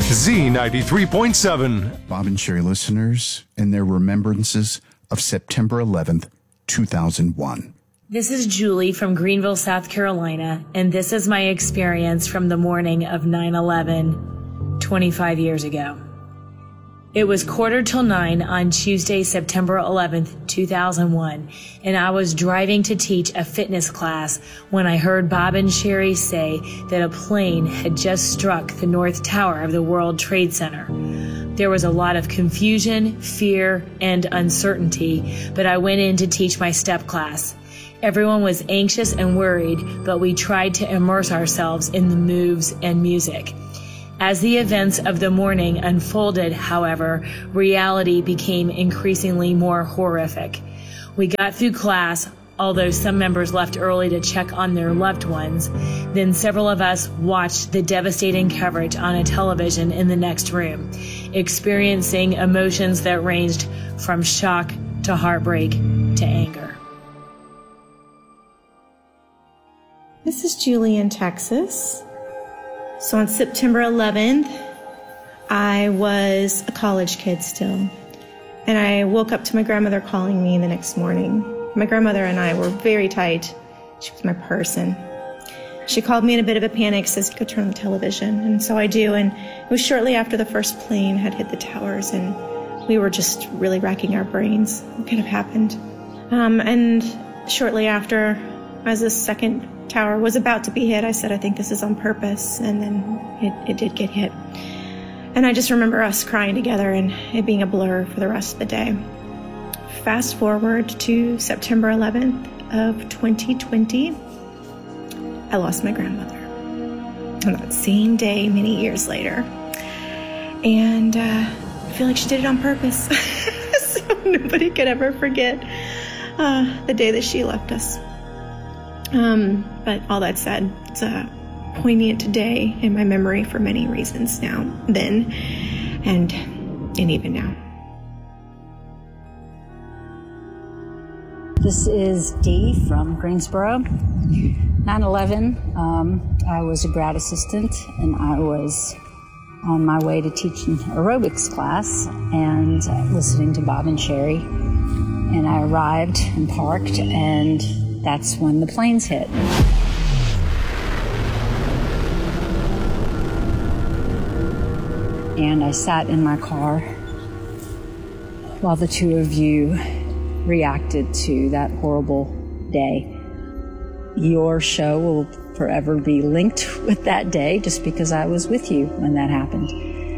Z93.7. Bob and Sherry listeners and their remembrances of September 11th, 2001. This is Julie from Greenville, South Carolina, and this is my experience from the morning of 9/11, 25 years ago. It was 8:45 on Tuesday, September 11th, 2001, and I was driving to teach a fitness class when I heard Bob and Sherry say that a plane had just struck the North Tower of the World Trade Center. There was a lot of confusion, fear, and uncertainty, but I went in to teach my step class. Everyone was anxious and worried, but we tried to immerse ourselves in the moves and music. As the events of the morning unfolded, however, reality became increasingly more horrific. We got through class, although some members left early to check on their loved ones. Then several of us watched the devastating coverage on a television in the next room, experiencing emotions that ranged from shock to heartbreak to anger. This is Julie in Texas. So on September 11th, I was a college kid still. And I woke up to my grandmother calling me the next morning. My grandmother and I were very tight. She was my person. She called me in a bit of a panic, says, go turn on the television. And so I do. And it was shortly after the first plane had hit the towers. And we were just really racking our brains. What could have happened? And shortly after, as the second tower was about to be hit, I said, I think this is on purpose. And then it did get hit. And I just remember us crying together and it being a blur for the rest of the day. Fast forward to September 11th of 2020, I lost my grandmother on that same day many years later. And I feel like she did it on purpose. So nobody could ever forget the day that she left us. But all that said, it's a poignant day in my memory for many reasons now, then, and even now. This is Dee from Greensboro. 9/11, I was a grad assistant and I was on my way to teach an aerobics class and listening to Bob and Sherry. And I arrived and parked, and that's when the planes hit. And I sat in my car while the two of you reacted to that horrible day. Your show will forever be linked with that day just because I was with you when that happened.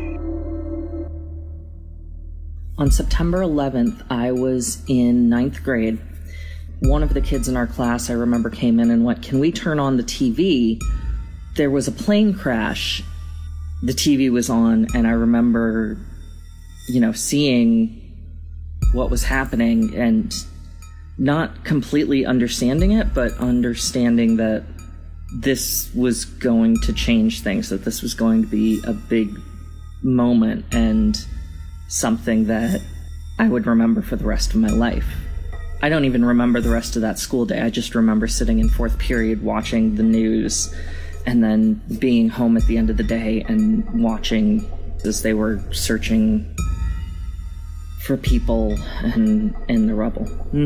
On September 11th, I was in 9th grade. One of the kids in our class, I remember, came in and went, "Can we turn on the TV?" There was a plane crash. The TV was on, and I remember, seeing what was happening and not completely understanding it, but understanding that this was going to change things, that this was going to be a big moment and something that I would remember for the rest of my life. I don't even remember the rest of that school day. I just remember sitting in 4th period watching the news and then being home at the end of the day and watching as they were searching for people in the rubble.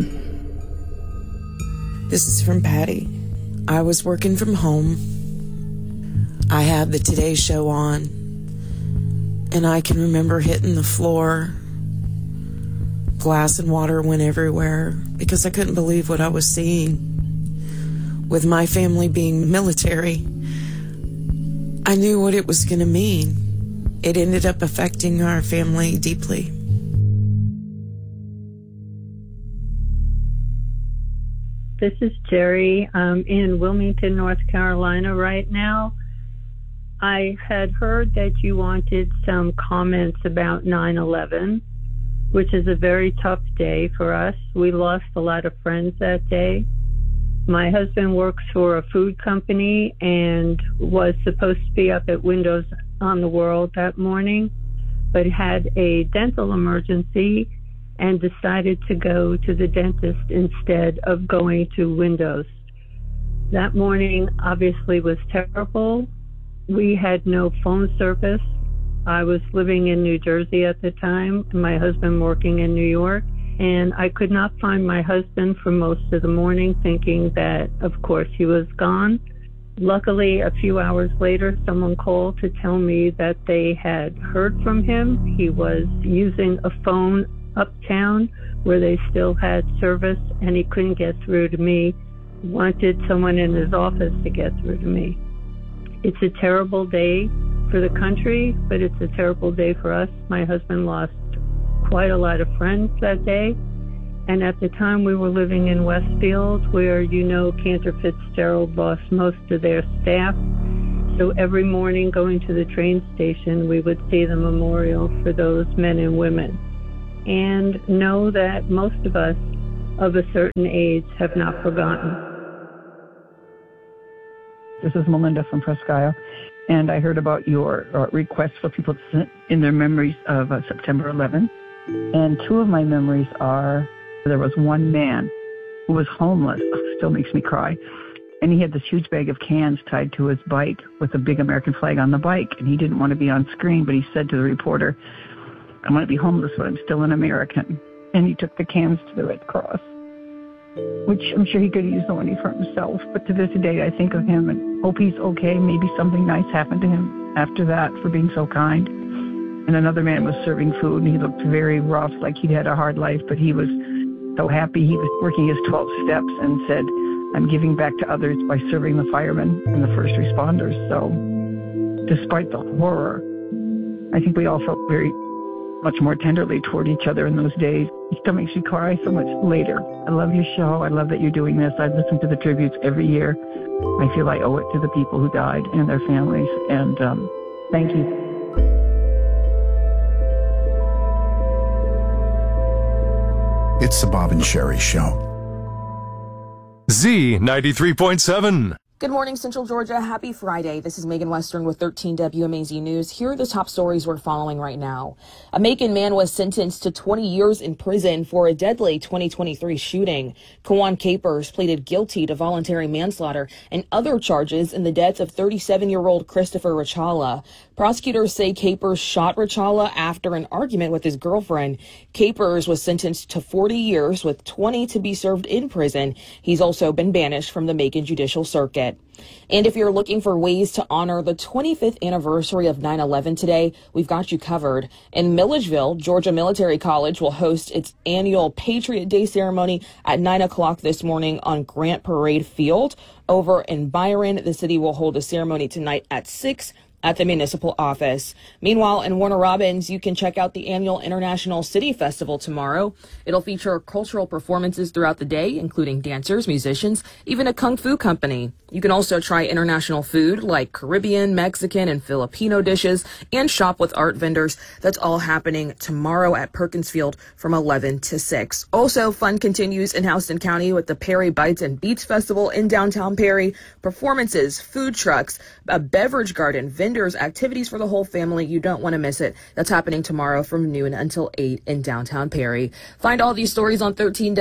This is from Patty. I was working from home. I had the Today Show on, and I can remember hitting the floor. Glass and water went everywhere because I couldn't believe what I was seeing. With my family being military, I knew what it was going to mean. It ended up affecting our family deeply. This is Jerry. I'm in Wilmington, North Carolina right now. I had heard that you wanted some comments about 9/11, which is a very tough day for us. We lost a lot of friends that day. My husband works for a food company and was supposed to be up at Windows on the World that morning, but had a dental emergency and decided to go to the dentist instead of going to Windows. That morning obviously was terrible. We had no phone service. I was living in New Jersey at the time, and my husband working in New York, and I could not find my husband for most of the morning, thinking that, of course, he was gone. Luckily, a few hours later, someone called to tell me that they had heard from him. He was using a phone uptown where they still had service, and he couldn't get through to me. He wanted someone in his office to get through to me. It's a terrible day for the country, but it's a terrible day for us. My husband lost quite a lot of friends that day. And at the time we were living in Westfield, where, Cantor Fitzgerald lost most of their staff. So every morning going to the train station, we would see the memorial for those men and women. And know that most of us of a certain age have not forgotten. This is Melinda from Presque Isle, and I heard about your request for people to send in their memories of September 11th. And two of my memories are, there was one man who was homeless, still makes me cry, and he had this huge bag of cans tied to his bike with a big American flag on the bike, and he didn't want to be on screen, but he said to the reporter, "I want to be homeless, but I'm still an American." And he took the cans to the Red Cross, which I'm sure he could have used the money for himself. But to this day, I think of him and hope he's okay. Maybe something nice happened to him after that for being so kind. And another man was serving food, and he looked very rough, like he'd had a hard life, but he was so happy. He was working his 12 steps and said, "I'm giving back to others by serving the firemen and the first responders." So despite the horror, I think we all felt very much more tenderly toward each other in those days. It still makes me cry so much later. I love your show. I love that you're doing this. I listen to the tributes every year. I feel I owe it to the people who died and their families. And thank you. It's the Bob and Sherry Show. Z93.7. Good morning, Central Georgia. Happy Friday. This is Megan Western with 13 WMAZ News. Here are the top stories we're following right now. A Macon man was sentenced to 20 years in prison for a deadly 2023 shooting. Kawan Capers pleaded guilty to voluntary manslaughter and other charges in the death of 37-year-old Christopher Rachala. Prosecutors say Capers shot Rachala after an argument with his girlfriend. Capers was sentenced to 40 years with 20 to be served in prison. He's also been banished from the Macon Judicial Circuit. And if you're looking for ways to honor the 25th anniversary of 9/11 today, we've got you covered. In Milledgeville, Georgia Military College will host its annual Patriot Day ceremony at 9 o'clock this morning on Grant Parade Field. Over in Byron, the city will hold a ceremony tonight at 6 at the municipal office. Meanwhile, in Warner Robins, you can check out the annual International City Festival tomorrow. It'll feature cultural performances throughout the day, including dancers, musicians, even a kung fu company. You can also try international food like Caribbean, Mexican, and Filipino dishes and shop with art vendors. That's all happening tomorrow at Perkins Field from 11 to 6. Also, fun continues in Houston County with the Perry Bites and Beats Festival in downtown Perry. Performances, food trucks, a beverage garden, vendors, activities for the whole family. You don't want to miss it. That's happening tomorrow from noon until 8 in downtown Perry. Find all these stories on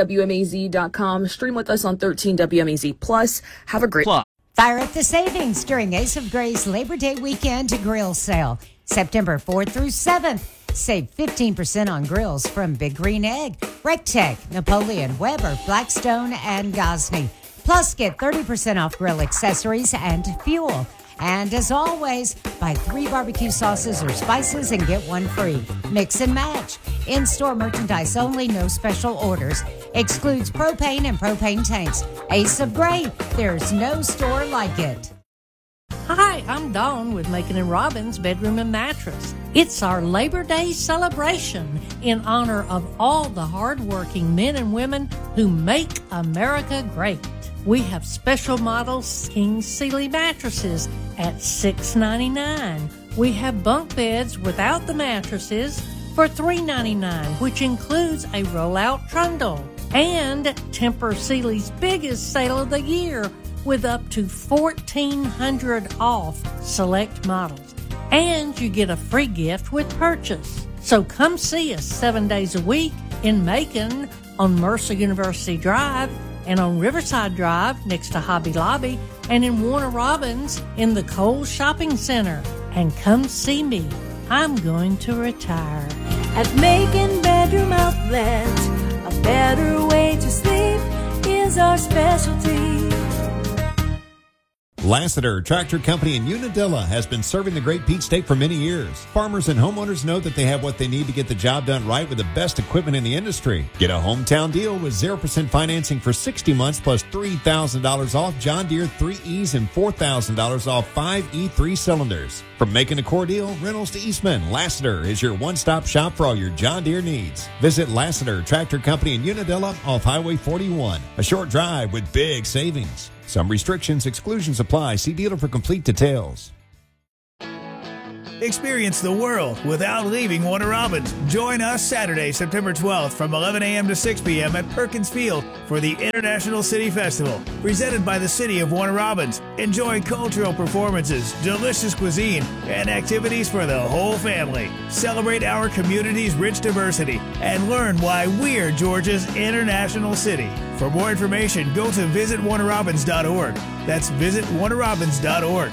13WMAZ.com. Stream with us on 13WMAZ Plus. Have a great Fire up the savings during Ace of Gray's Labor Day weekend grill sale. September 4th through 7th. Save 15% on grills from Big Green Egg, Rectech, Napoleon, Weber, Blackstone, and Gosney. Plus, get 30% off grill accessories and fuel. And as always, buy 3 barbecue sauces or spices and get 1 free. Mix and match. In-store merchandise only, no special orders. Excludes propane and propane tanks. Ace of Gray, there's no store like it. Hi, I'm Dawn with Macon & Robbins Bedroom and Mattress. It's our Labor Day celebration in honor of all the hardworking men and women who make America great. We have special models King Sealy mattresses at $6.99. We have bunk beds without the mattresses for $3.99, which includes a roll-out trundle. And Tempur Sealy's biggest sale of the year with up to $1,400 off select models. And you get a free gift with purchase. So come see us 7 days a week in Macon on Mercer University Drive and on Riverside Drive next to Hobby Lobby and in Warner Robins in the Kohl's Shopping Center. And come see me. I'm going to retire. At Macon Bedroom Outlet, a better way to sleep is our specialty. Lassiter Tractor Company in Unadilla has been serving the Great Peach State for many years. Farmers and homeowners know that they have what they need to get the job done right with the best equipment in the industry. Get a hometown deal with 0% financing for 60 months plus $3,000 off John Deere 3Es and $4,000 off 5 E3 cylinders. From making a core deal, rentals to Eastman, Lassiter is your one-stop shop for all your John Deere needs. Visit Lassiter Tractor Company in Unadilla off Highway 41. A short drive with big savings. Some restrictions, exclusions apply. See dealer for complete details. Experience the world without leaving Warner Robins. Join us Saturday, September 12th from 11 a.m. to 6 p.m. at Perkins Field for the International City Festival, presented by the City of Warner Robins. Enjoy cultural performances, delicious cuisine, and activities for the whole family. Celebrate our community's rich diversity and learn why we're Georgia's international city. For more information, go to visitwarnerrobins.org. That's visitwarnerrobins.org.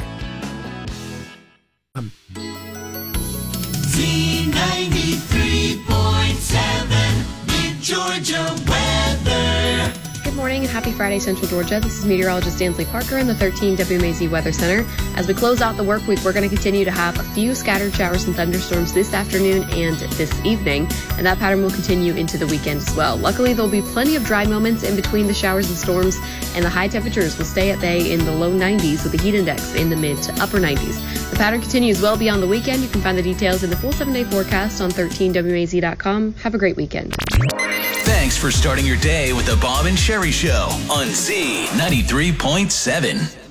Z93.7 Mid-Georgia weather. Good morning and happy Friday, Central Georgia. This is meteorologist Dansley Parker in the 13 WMAZ Weather Center. As we close out the work week, we're going to continue to have a few scattered showers and thunderstorms this afternoon and this evening, and that pattern will continue into the weekend as well. Luckily, there'll be plenty of dry moments in between the showers and storms, and the high temperatures will stay at bay in the low 90s with the heat index in the mid to upper 90s. The pattern continues well beyond the weekend. You can find the details in the full 7-day forecast on 13WMAZ.com. Have a great weekend. Thanks for starting your day with the Bob and Sherry Show on Z93.7.